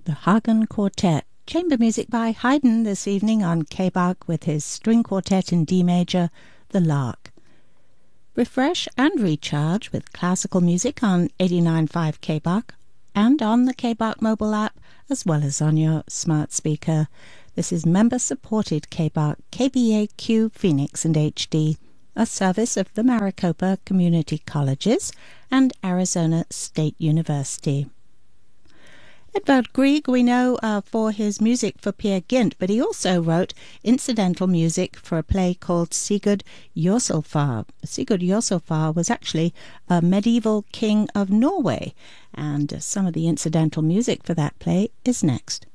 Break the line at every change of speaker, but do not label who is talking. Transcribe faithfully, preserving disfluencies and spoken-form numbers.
the Hagen Quartet. Chamber music by Haydn this evening on K-Bach with his string quartet in D major, The Lark. Refresh and recharge with classical music on eighty-nine point five K-Bach and on the K-Bach mobile app as well as on your smart speaker. This is member-supported K-Bach K B A Q Phoenix and H D, a service of the Maricopa Community Colleges and Arizona State University. Edvard Grieg we know uh, for his music for Peer Gynt, but he also wrote incidental music for a play called Sigurd Jorsalfar. Sigurd Jorsalfar was actually a medieval king of Norway, and some of the incidental music for that play is next.